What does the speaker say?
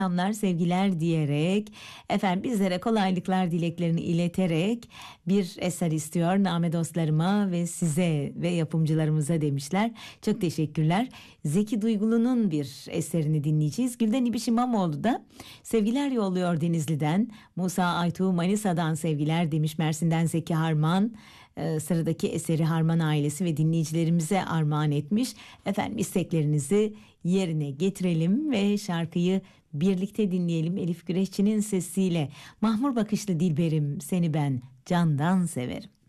Selamlar, sevgiler diyerek, efendim bizlere kolaylıklar dileklerini ileterek bir eser istiyor Name dostlarıma ve size ve yapımcılarımıza demişler. Çok teşekkürler. Zeki Duygulu'nun bir eserini dinleyeceğiz. Gülden İbiş İmamoğlu da sevgiler yolluyor Denizli'den. Musa Aytuğ Manisa'dan sevgiler demiş. Mersin'den Zeki Harman. Sıradaki eseri Harman ailesi ve dinleyicilerimize armağan etmiş. Efendim isteklerinizi yerine getirelim ve şarkıyı birlikte dinleyelim. Elif Güreşçi'nin sesiyle. Mahmur bakışlı Dilberim, seni ben candan severim.